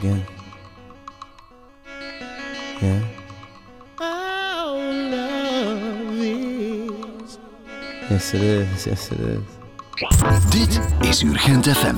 Again. Yeah. Yes it is, yes it is. Dit is Urgent FM.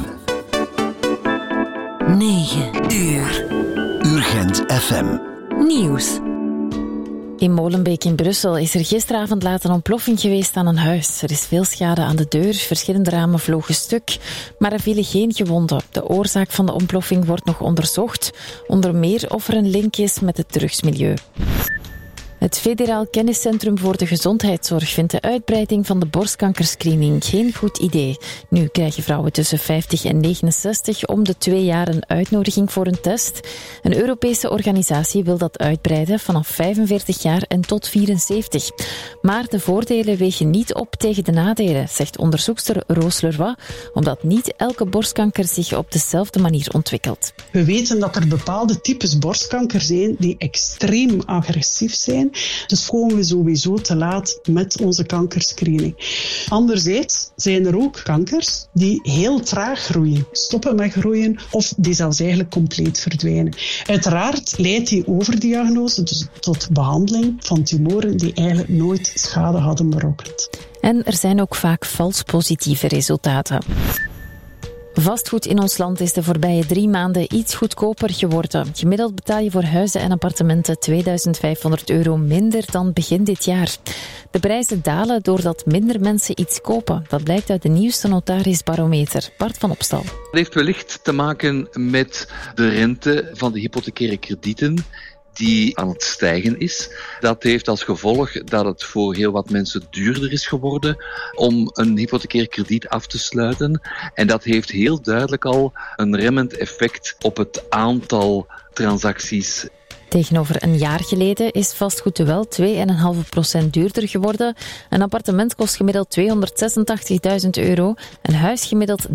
9 uur. Urgent FM. Nieuws. In Molenbeek in Brussel is er gisteravond laat een ontploffing geweest aan een huis. Er is veel schade aan de deur, verschillende ramen vlogen stuk, maar er vielen geen gewonden. De oorzaak van de ontploffing wordt nog onderzocht, onder meer of er een link is met het drugsmilieu. Het Federaal Kenniscentrum voor de Gezondheidszorg vindt de uitbreiding van de borstkankerscreening geen goed idee. Nu krijgen vrouwen tussen 50 en 69 om de 2 jaar een uitnodiging voor een test. Een Europese organisatie wil dat uitbreiden vanaf 45 jaar en tot 74. Maar de voordelen wegen niet op tegen de nadelen, zegt onderzoekster Roos Leroy, omdat niet elke borstkanker zich op dezelfde manier ontwikkelt. We weten dat er bepaalde types borstkanker zijn die extreem agressief zijn. Dus komen we sowieso te laat met onze kankerscreening. Anderzijds zijn er ook kankers die heel traag groeien, stoppen met groeien of die zelfs eigenlijk compleet verdwijnen. Uiteraard leidt die overdiagnose dus tot behandeling van tumoren die eigenlijk nooit schade hadden berokkend. En er zijn ook vaak vals positieve resultaten. Vastgoed in ons land is de voorbije 3 maanden iets goedkoper geworden. Gemiddeld betaal je voor huizen en appartementen €2500 minder dan begin dit jaar. De prijzen dalen doordat minder mensen iets kopen. Dat blijkt uit de nieuwste notarisbarometer. Bart van Opstal. Het heeft wellicht te maken met de rente van de hypothecaire kredieten die aan het stijgen is. Dat heeft als gevolg dat het voor heel wat mensen duurder is geworden om een hypothecair krediet af te sluiten. En dat heeft heel duidelijk al een remmend effect op het aantal transacties. Tegenover een jaar geleden is vastgoed wel 2,5% duurder geworden. Een appartement kost gemiddeld €286.000, een huis gemiddeld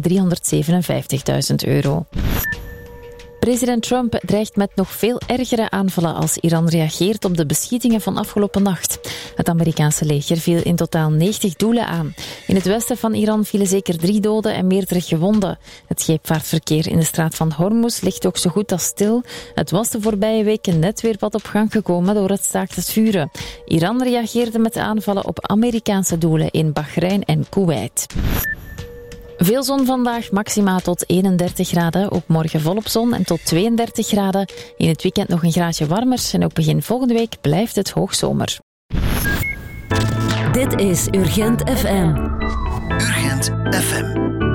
€357.000. President Trump dreigt met nog veel ergere aanvallen als Iran reageert op de beschietingen van afgelopen nacht. Het Amerikaanse leger viel in totaal 90 doelen aan. In het westen van Iran vielen zeker 3 doden en meerdere gewonden. Het scheepvaartverkeer in de straat van Hormuz ligt ook zo goed als stil. Het was de voorbije weken net weer wat op gang gekomen door het staakt het vuren. Iran reageerde met aanvallen op Amerikaanse doelen in Bahrein en Kuwait. Veel zon vandaag, maxima tot 31 graden. Ook morgen volop zon en tot 32 graden. In het weekend nog een graadje warmer. En ook begin volgende week blijft het hoogzomer. Dit is Urgent FM. Urgent FM.